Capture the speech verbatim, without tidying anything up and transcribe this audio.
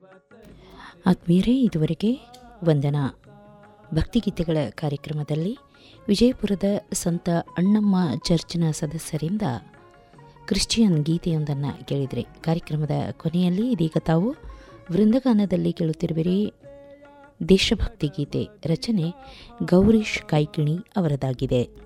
ಆತ್ಮೀಯರೇ, ಇದುವರೆಗೆ ವಂದನಾ ಭಕ್ತಿಗೀತೆಗಳ ಕಾರ್ಯಕ್ರಮದಲ್ಲಿ ವಿಜಯಪುರದ ಸಂತ ಅಣ್ಣಮ್ಮ ಚರ್ಚ್ನ ಸದಸ್ಯರಿಂದ ಕ್ರಿಶ್ಚಿಯನ್ ಗೀತೆಯೊಂದನ್ನು ಕೇಳಿದರೆ. ಕಾರ್ಯಕ್ರಮದ ಕೊನೆಯಲ್ಲಿ ಇದೀಗ ತಾವು ವೃಂದಗಾನದಲ್ಲಿ ಕೇಳುತ್ತಿರುವಿರಿ ದೇಶಭಕ್ತಿ ಗೀತೆ. ರಚನೆ ಗೌರೀಶ್ ಕಾಯ್ಕಿಣಿ ಅವರದಾಗಿದೆ.